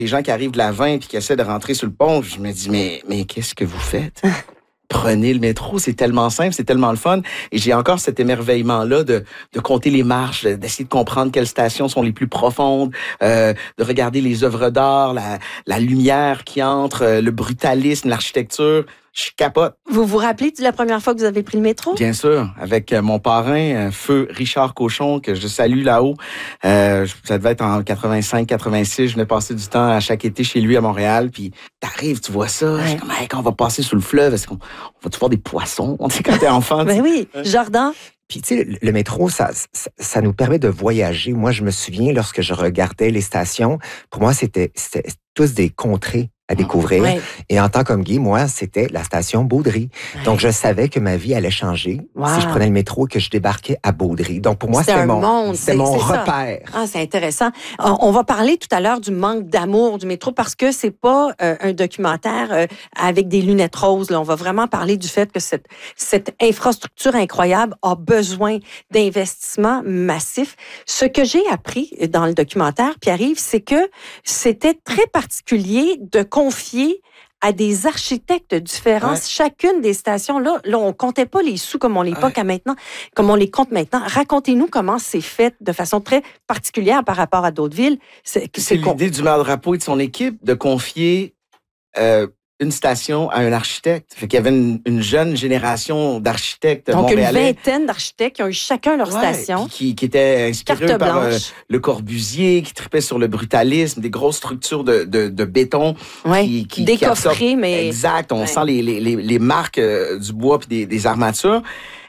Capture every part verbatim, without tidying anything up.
Les gens qui arrivent de la vingt et qui essaient de rentrer sur le pont, je me dis, mais, mais qu'est-ce que vous faites? Prenez le métro, c'est tellement simple, c'est tellement le fun. Et j'ai encore cet émerveillement-là de, de compter les marches, d'essayer de comprendre quelles stations sont les plus profondes, euh, de regarder les œuvres d'art, la, la lumière qui entre, le brutalisme, l'architecture. Je capote. Vous vous rappelez de la première fois que vous avez pris le métro? Bien sûr, avec mon parrain, feu Richard Cochon, que je salue là-haut. Euh, ça devait être en quatre-vingt-cinq quatre-vingt-six. Je venais passer du temps à chaque été chez lui à Montréal. Puis t'arrives, tu vois ça. Ouais. Je suis comme, hey, quand on va passer sous le fleuve, est-ce qu'on on va-tu voir des poissons? On dit quand t'es enfant. Ben oui, Jordan. Puis, tu sais, le métro, ça, ça, ça nous permet de voyager. Moi, je me souviens, lorsque je regardais les stations, pour moi, c'était, c'était tous des contrées à découvrir. Ouais. Et en tant qu'homme gay, moi, c'était la station Beaudry. Ouais. Donc, je savais que ma vie allait changer wow. si je prenais le métro et que je débarquais à Beaudry. Donc, pour moi, c'était mon, monde, c'était mon c'est repère. Ça. Ah, c'est intéressant. On va parler tout à l'heure du manque d'amour du métro parce que c'est pas euh, un documentaire euh, avec des lunettes roses. Là. On va vraiment parler du fait que cette, cette infrastructure incroyable a besoin d'investissements massifs. Ce que j'ai appris dans le documentaire, Pierre-Yves, c'est que c'était très particulier de confier à des architectes différents. Ouais. Chacune des stations, là, là, on comptait pas les sous comme on les ouais. maintenant, comme on les compte maintenant. Racontez-nous comment c'est fait de façon très particulière par rapport à d'autres villes. C'est, c'est, c'est l'idée con... du maire Drapeau et de son équipe de confier euh, une station à un architecte. Fait qu'il y avait une, une jeune génération d'architectes Donc, montréalais. une vingtaine d'architectes qui ont eu chacun leur ouais, station. Qui, qui étaient inspirés par euh, Le Corbusier, qui tripaient sur le brutalisme, des grosses structures de, de, de béton. Ouais, qui, qui, décoffrées, qui mais... Exact. On ouais. sent les, les, les marques euh, du bois puis des, des armatures.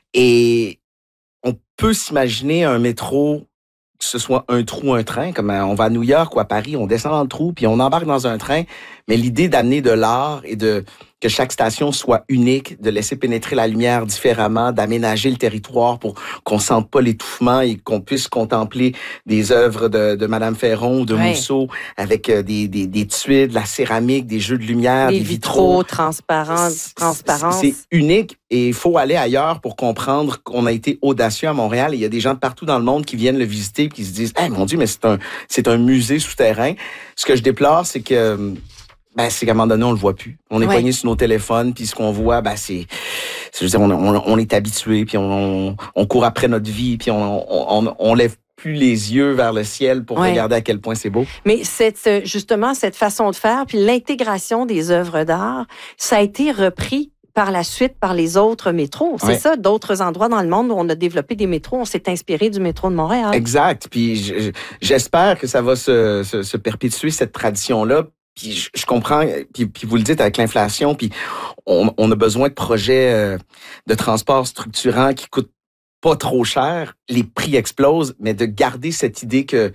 Et on peut s'imaginer un métro, que ce soit un trou ou un train, comme on va à New York ou à Paris, on descend dans le trou, puis on embarque dans un train. Mais l'idée d'amener de l'art et de que chaque station soit unique, de laisser pénétrer la lumière différemment, d'aménager le territoire pour qu'on sente pas l'étouffement et qu'on puisse contempler des œuvres de, de Madame Ferron ou de ouais. Mousseau avec des, des, des tuiles, de la céramique, des jeux de lumière, des, des vitraux, vitraux. transparents, transparence. C'est unique et il faut aller ailleurs pour comprendre qu'on a été audacieux à Montréal. Et il y a des gens de partout dans le monde qui viennent le visiter et qui se disent « Hey, mon Dieu, mais c'est un, c'est un musée souterrain. » Ce que je déplore, c'est que ben, c'est qu'à un moment donné, on le voit plus. On est ouais. pogné sur nos téléphones, puis ce qu'on voit, ben, c'est, c'est je veux dire, on, on, on est habitué, puis on, on court après notre vie, puis on, on, on lève plus les yeux vers le ciel pour ouais. regarder à quel point c'est beau. Mais cette, justement, cette façon de faire, puis l'intégration des œuvres d'art, ça a été repris par la suite par les autres métros. C'est ouais. ça, d'autres endroits dans le monde où on a développé des métros, on s'est inspiré du métro de Montréal. Exact. Puis j'espère que ça va se, se, se perpétuer, cette tradition-là. Puis je, je comprends, puis, puis vous le dites avec l'inflation, puis on, on a besoin de projets euh, de transport structurants qui coûtent pas trop cher. Les prix explosent, mais de garder cette idée que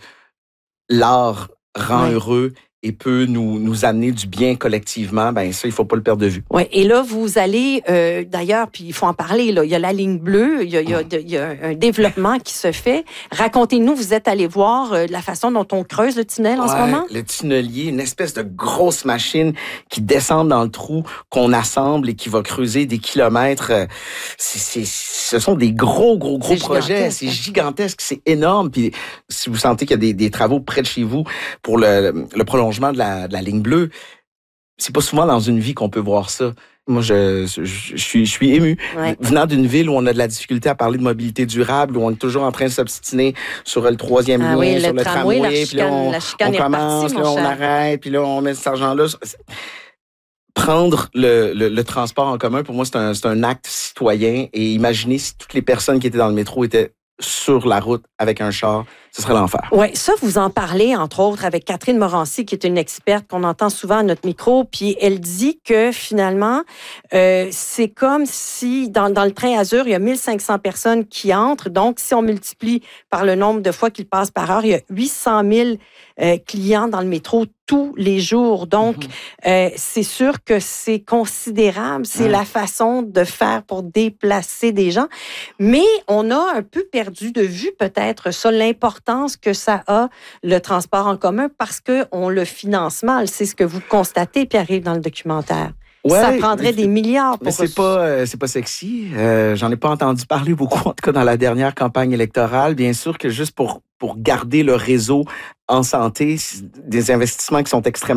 l'art rend ouais. heureux et peut nous, nous amener du bien collectivement, ben ça, il faut pas le perdre de vue. Oui, et là, vous allez, euh, d'ailleurs, puis il faut en parler, là, il y a la ligne bleue, il y a, il y a, il y a un développement qui se fait. Racontez-nous, vous êtes allé voir euh, la façon dont on creuse le tunnel en ouais, ce moment? Le tunnelier, une espèce de grosse machine qui descend dans le trou, qu'on assemble et qui va creuser des kilomètres. C'est, c'est, ce sont des gros, gros, gros c'est projets. C'est gigantesque, c'est énorme. Puis si vous sentez qu'il y a des, des travaux près de chez vous pour le, le prolongement de la, de la ligne bleue, c'est pas souvent dans une vie qu'on peut voir ça. Moi, je, je, je, suis, je suis ému. Ouais. Venant d'une ville où on a de la difficulté à parler de mobilité durable, où on est toujours en train de s'obstiner sur le troisième ah lien, oui, sur le, le tramway, tramway puis là, on, on commence, partie, là, on arrête, puis là, on met cet argent-là. Prendre le, le, le transport en commun, pour moi, c'est un, c'est un acte citoyen. Et imaginez si toutes les personnes qui étaient dans le métro étaient sur la route avec un char, ce serait l'enfer. Oui, ça, vous en parlez, entre autres, avec Catherine Morancy, qui est une experte qu'on entend souvent à notre micro, puis elle dit que, finalement, euh, c'est comme si, dans, dans le train Azur, il y a mille cinq cents personnes qui entrent, donc, si on multiplie par le nombre de fois qu'ils passent par heure, il y a huit cent mille euh, clients dans le métro tous les jours. Donc, mm-hmm. euh, c'est sûr que c'est considérable, c'est ouais. la façon de faire pour déplacer des gens, mais on a un peu perdu de vue, peut-être, ça, l'importance que ça a, le transport en commun, parce qu'on le finance mal. C'est ce que vous constatez, Pierre-Yves, dans le documentaire. Ouais, ça prendrait des milliards pour... Mais c'est pas, euh, c'est pas sexy. Euh, j'en ai pas entendu parler beaucoup, en tout cas dans la dernière campagne électorale. Bien sûr que juste pour, pour garder le réseau en santé, des investissements qui sont extrêmement